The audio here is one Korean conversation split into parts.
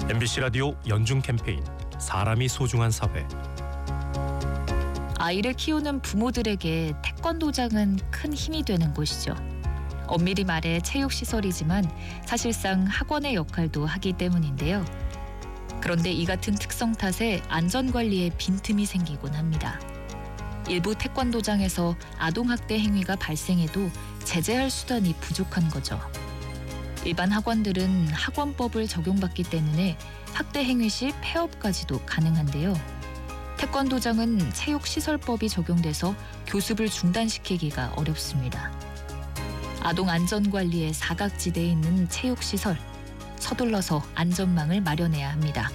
MBC 라디오 연중 캠페인 사람이 소중한 사회. 아이를 키우는 부모들에게 태권도장은 큰 힘이 되는 곳이죠. 엄밀히 말해 체육시설이지만 사실상 학원의 역할도 하기 때문인데요. 그런데 이 같은 특성 탓에 안전관리에 빈틈이 생기곤 합니다. 일부 태권도장에서 아동학대 행위가 발생해도 제재할 수단이 부족한 거죠. 일반 학원들은 학원법을 적용받기 때문에 학대 행위 시 폐업까지도 가능한데요. 태권도장은 체육시설법이 적용돼서 교습을 중단시키기가 어렵습니다. 아동 안전관리의 사각지대에 있는 체육시설, 서둘러서 안전망을 마련해야 합니다.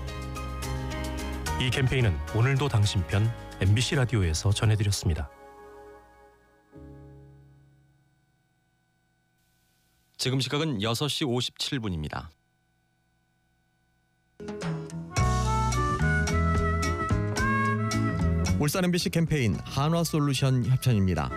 이 캠페인은 오늘도 당신 편 MBC 라디오에서 전해드렸습니다. 지금 시각은 6시 57분입니다. 울산 MBC 캠페인 한화솔루션 협찬입니다.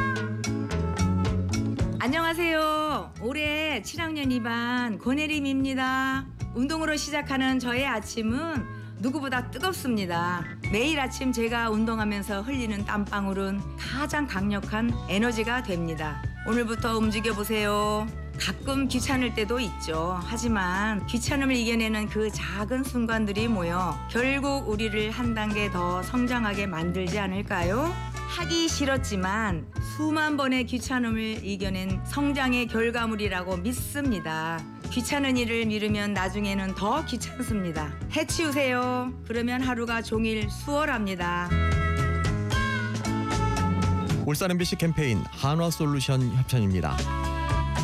안녕하세요. 올해 7학년 2반 권혜림입니다. 운동으로 시작하는 저의 아침은 누구보다 뜨겁습니다. 매일 아침 제가 운동하면서 흘리는 땀방울은 가장 강력한 에너지가 됩니다. 오늘부터 움직여보세요. 가끔 귀찮을 때도 있죠. 하지만 귀찮음을 이겨내는 그 작은 순간들이 모여 결국 우리를 한 단계 더 성장하게 만들지 않을까요? 하기 싫었지만 수만 번의 귀찮음을 이겨낸 성장의 결과물이라고 믿습니다. 귀찮은 일을 미루면 나중에는 더 귀찮습니다. 해치우세요. 그러면 하루가 종일 수월합니다. 울산 MBC 캠페인 한화솔루션 협찬입니다.